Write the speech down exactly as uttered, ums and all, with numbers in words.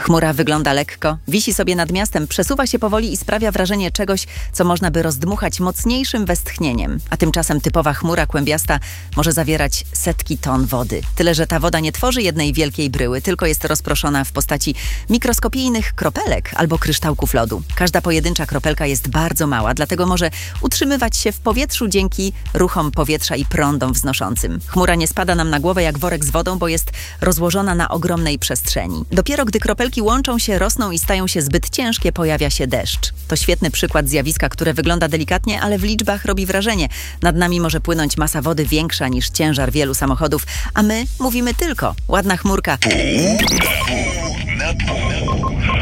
Chmura wygląda lekko, wisi sobie nad miastem, przesuwa się powoli i sprawia wrażenie czegoś, co można by rozdmuchać mocniejszym westchnieniem. A tymczasem typowa chmura kłębiasta może zawierać setki ton wody. Tyle, że ta woda nie tworzy jednej wielkiej bryły, tylko jest rozproszona w postaci mikroskopijnych kropelek albo kryształków lodu. Każda pojedyncza kropelka jest bardzo mała, dlatego może utrzymywać się w powietrzu dzięki ruchom powietrza i prądom wznoszącym. Chmura nie spada nam na głowę jak worek z wodą, bo jest rozłożona na ogromnej przestrzeni. Dopiero gdy kropelki łączą się, rosną i stają się zbyt ciężkie, pojawia się deszcz. To świetny przykład zjawiska, które wygląda delikatnie, ale w liczbach robi wrażenie. Nad nami może płynąć masa wody większa niż ciężar wielu samochodów, a my mówimy tylko: ładna chmurka. Pół na pół.